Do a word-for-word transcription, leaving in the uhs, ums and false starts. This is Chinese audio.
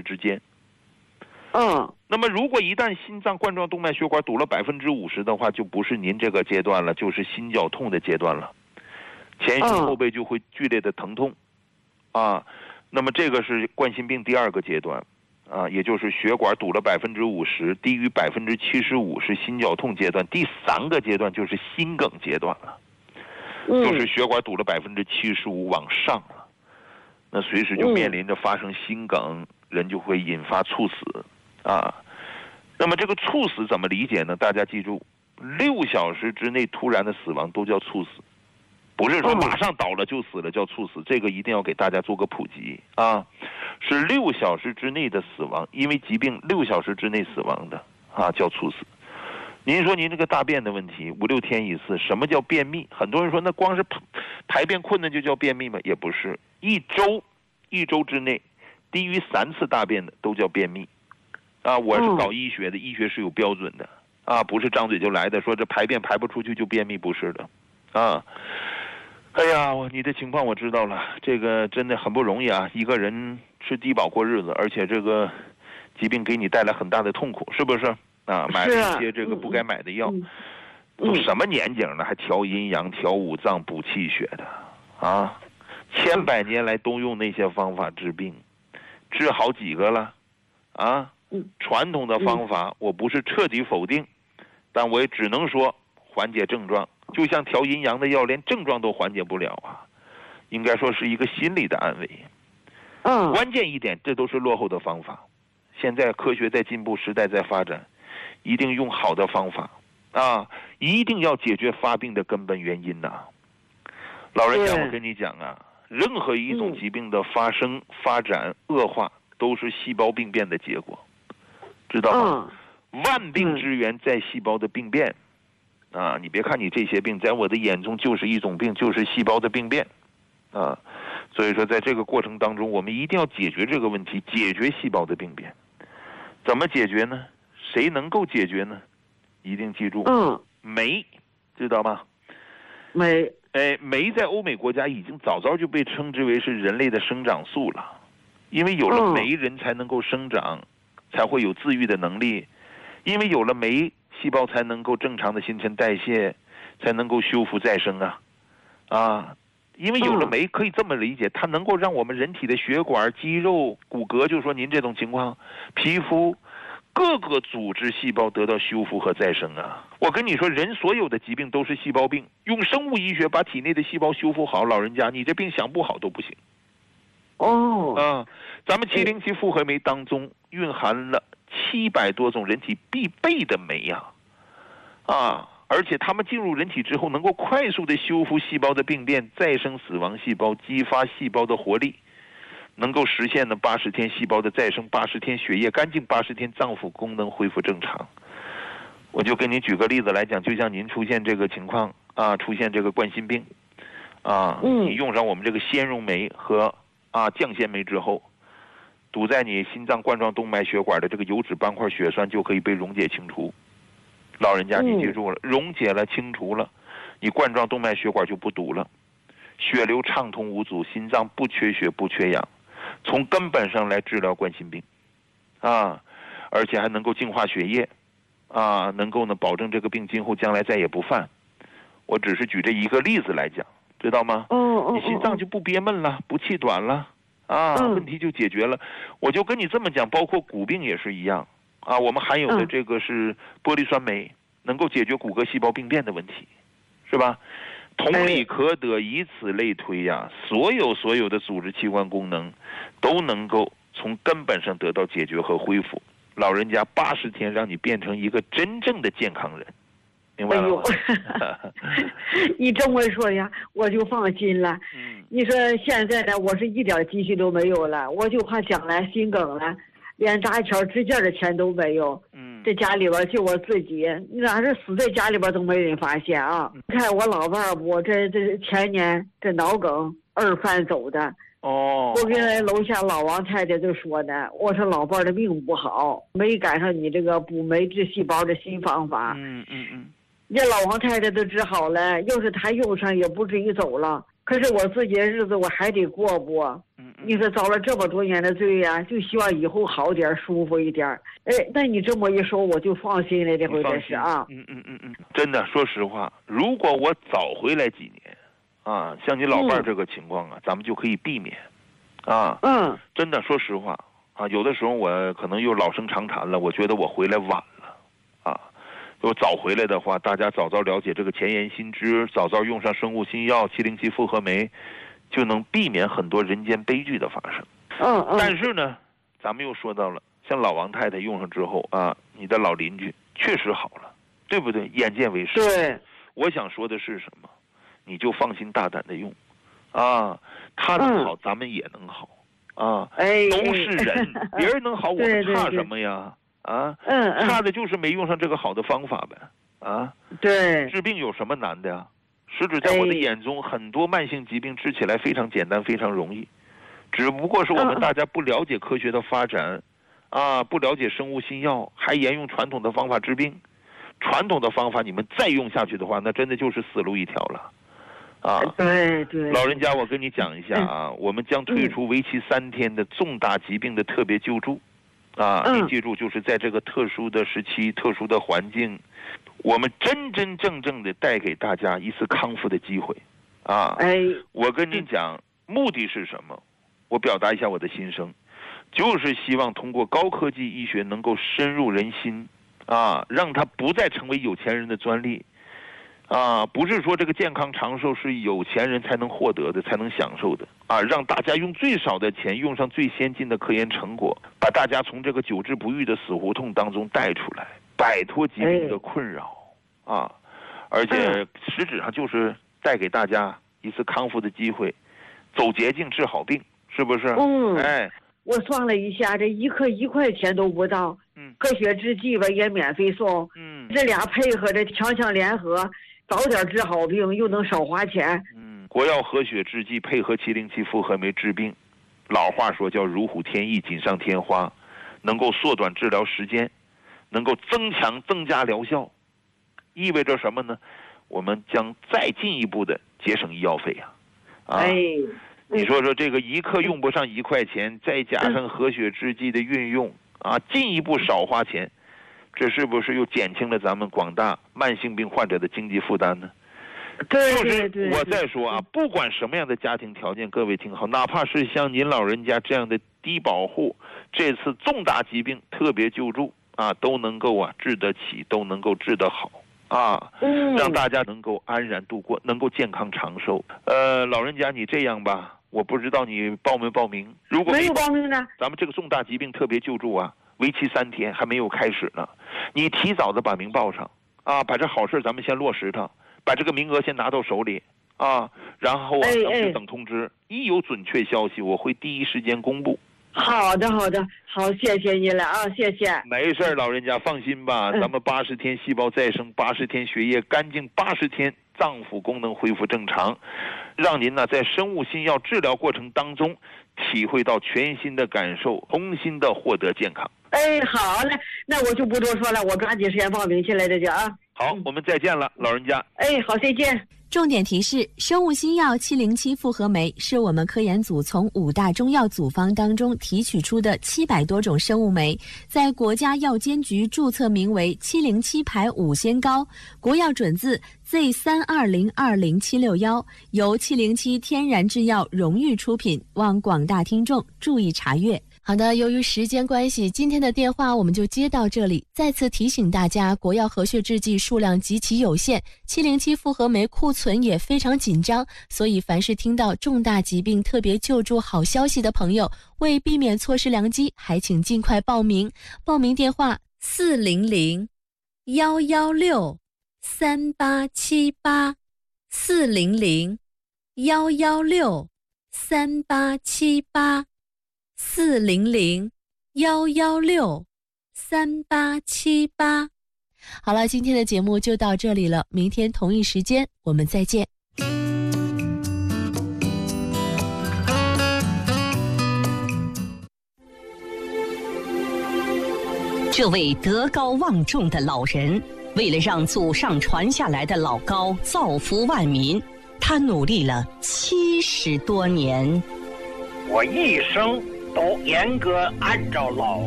之间。 嗯， 那么如果一旦心脏冠状动脉血管堵了百分之五十的话，就不是您这个阶段了，就是心绞痛的阶段了，前胸后背就会剧烈的疼痛，啊，那么这个是冠心病第二个阶段，啊，也就是血管堵了百分之五十，低于百分之七十五是心绞痛阶段，第三个阶段就是心梗阶段了，就是血管堵了百分之七十五往上了，那随时就面临着发生心梗，人就会引发猝死。啊，那么这个猝死怎么理解呢？大家记住，六小时之内突然的死亡都叫猝死，不是说马上倒了就死了叫猝死，这个一定要给大家做个普及啊。是六小时之内的死亡，因为疾病六小时之内死亡的啊叫猝死。您说您这个大便的问题，五六天一次，什么叫便秘？很多人说那光是排便困难就叫便秘吗？也不是，一周一周之内低于三次大便的都叫便秘。啊，我是搞医学的，医学是有标准的，啊，不是张嘴就来的，说这排便排不出去就便秘，不是的，啊，哎呀，我你的情况我知道了，这个真的很不容易啊，一个人吃低保过日子，而且这个疾病给你带来很大的痛苦，是不是？啊，买了一些这个不该买的药，都什么年景了，还调阴阳、调五脏、补气血的，啊，千百年来都用那些方法治病，治好几个了，啊。传统的方法我不是彻底否定，但我也只能说缓解症状，就像调阴阳的药连症状都缓解不了啊，应该说是一个心理的安慰。 嗯， 关键一点，这都是落后的方法，现在科学在进步，时代在发展，一定用好的方法啊，一定要解决发病的根本原因呐、啊。老人家，我跟你讲啊，任何一种疾病的发生、发展、恶化都是细胞病变的结果，知道吗？嗯、万病之源在细胞的病变，啊，你别看你这些病，在我的眼中就是一种病，就是细胞的病变，啊，所以说在这个过程当中，我们一定要解决这个问题，解决细胞的病变。怎么解决呢？谁能够解决呢？一定记住， 嗯， 酶，知道吗？ 酶， 哎，酶在欧美国家已经早早就被称之为是人类的生长素了，因为有了酶，人才能够生长。才会有自愈的能力，因为有了酶，细胞才能够正常的新陈代谢，才能够修复再生啊，啊，因为有了酶，可以这么理解，它能够让我们人体的血管、肌肉、骨骼，就说您这种情况，皮肤各个组织细胞得到修复和再生啊。我跟你说，人所有的疾病都是细胞病，用生物医学把体内的细胞修复好，老人家你这病想不好都不行。 哦， 啊，咱们七零七复合酶当中蕴含了七百多种人体必备的酶呀，啊，而且它们进入人体之后，能够快速的修复细胞的病变，再生死亡细胞，激发细胞的活力，能够实现呢八十天细胞的再生，八十天血液干净，八十天脏腑功能恢复正常。我就跟你举个例子来讲，就像您出现这个情况啊，出现这个冠心病，啊，你用上我们这个纤溶酶和啊，降纤酶之后，堵在你心脏冠状动脉血管的这个油脂斑块血栓就可以被溶解清除。老人家，你记住了，溶解了，清除了，你冠状动脉血管就不堵了，血流畅通无阻，心脏不缺血不缺氧，从根本上来治疗冠心病，啊，而且还能够净化血液，啊，能够呢保证这个病今后将来再也不犯。我只是举这一个例子来讲。知道吗？ 哦， 你心脏就不憋闷了，不气短了，啊，问题就解决了。我就跟你这么讲，包括骨病也是一样，啊，我们含有的这个是玻璃酸酶，能够解决骨骼细胞病变的问题，是吧？同理可得，以此类推呀，所有所有的组织器官功能都能够从根本上得到解决和恢复。老人家八十天让你变成一个真正的健康人。明白了吗？ 哎呦，你这么说呀，我就放心了。 嗯， 你说现在呢，我是一点积蓄都没有了，我就怕将来心梗了，连扎一条指甲的钱都没有。 嗯， 这家里边就我自己，你咋是死在家里边都没人发现啊？你看我老伴儿，我这这前年这脑梗二犯走的。 哦， 我跟楼下老王太太就说呢，我说老伴儿的命不好，没赶上你这个补酶治细胞的新方法。 嗯嗯嗯。 这老王太太都治好了，要是他用上也不至于走了。 可是我自己的日子我还得过不？ 嗯嗯， 你说遭了这么多年的罪呀、啊，就希望以后好点，舒服一点。哎，那你这么一说，我就放心了，这回真是啊。 嗯嗯嗯嗯，真的，说实话，如果我早回来几年，啊，像你老伴儿这个情况啊，嗯、咱们就可以避免。啊， 嗯， 真的，说实话啊，有的时候我可能又老生常谈了，我觉得我回来晚了，啊，如果早回来的话，大家早早了解这个前沿新知，早早用上生物新药七零七复合酶，就能避免很多人间悲剧的发生。 嗯嗯。 但是呢，咱们又说到了，像老王太太用上之后啊，你的老邻居确实好了，对不对？眼见为实。 对。 我想说的是什么？你就放心大胆的用。啊，他能好，嗯、咱们也能好，啊， 哎， 都是人，别人能好，我们差什么呀？啊，嗯，差的就是没用上这个好的方法呗，啊， 对， 治病有什么难的呀？实质在我的眼中，哎、很多慢性疾病治起来非常简单，非常容易，只不过是我们大家不了解科学的发展，嗯、啊，不了解生物新药，还沿用传统的方法治病，传统的方法你们再用下去的话，那真的就是死路一条了。啊， 对对， 老人家，我跟你讲一下啊，嗯、我们将推出为期三天的重大疾病的特别救助，啊，嗯、你记住，就是在这个特殊的时期、特殊的环境，我们真真正正的带给大家一次康复的机会，啊，哎，我跟你讲，目的是什么？我表达一下我的心声，就是希望通过高科技医学能够深入人心，啊，让它不再成为有钱人的专利。啊，不是说这个健康长寿是有钱人才能获得的，才能享受的啊！让大家用最少的钱，用上最先进的科研成果，把大家从这个久治不愈的死胡同当中带出来，摆脱疾病的困扰啊！而且实质上就是带给大家一次康复的机会，走捷径治好病，是不是？ 嗯， 哎， 我算了一下，这一克一块钱都不到，嗯，科学制剂吧也免费送，嗯，这俩配合着强强联合。早点治好病，又能少花钱。 嗯，国药和血制剂配合七零七复合酶治病，老话说叫如虎添翼，锦上添花，能够缩短治疗时间，能够增强增加疗效，意味着什么呢？我们将再进一步的节省医药费呀、啊。啊，哎，你说说这个一克用不上一块钱，再加上和血制剂的运用啊，进一步少花钱。这是不是又减轻了咱们广大慢性病患者的经济负担呢？ 对对对。 我再说啊，不管什么样的家庭条件，各位听好，哪怕是像您老人家这样的低保户，这次重大疾病特别救助啊，都能够啊治得起，都能够治得好啊，嗯、让大家能够安然度过，能够健康长寿。呃，老人家你这样吧，我不知道你报没报名？如果没有报名呢， 咱们这个重大疾病特别救助啊。为期三天还没有开始呢，你提早的把名报上啊，把这好事咱们先落实它，把这个名额先拿到手里啊，然后啊，咱们就等通知，哎哎一有准确消息，我会第一时间公布。 好的，好的，好，谢谢你了啊，谢谢。 没事，老人家放心吧，嗯、咱们八十天细胞再生，八十天血液干净，八十天脏腑功能恢复正常，让您呢在生物新药治疗过程当中体会到全新的感受，重新的获得健康。 哎，好嘞，那我就不多说了，我抓紧时间报名起来这就啊。 好，我们再见了，老人家。 哎，好，再见。 重点提示：生物新药七零七复合酶是我们科研组从五大中药组方当中提取出的七百多种生物酶，在国家药监局注册名为七零七排五仙膏，国药准字 Z 三二零二零七六一，由七零七天然制药荣誉出品，望广大听众注意查阅。好的，由于时间关系，今天的电话我们就接到这里。再次提醒大家，国药和血制剂数量极其有限，七零七复合酶库存也非常紧张，所以凡是听到重大疾病特别救助好消息的朋友，为避免错失良机，还请尽快报名。报名电话四零零幺幺六三八七八，四零零幺幺六三八七八。四零零幺幺六三八七八。好了，今天的节目就到这里了，明天同一时间我们再见。 这位德高望重的老人，为了让祖上传下来的老高造福万民，他他努力了七十多年。 我一生都严格按照老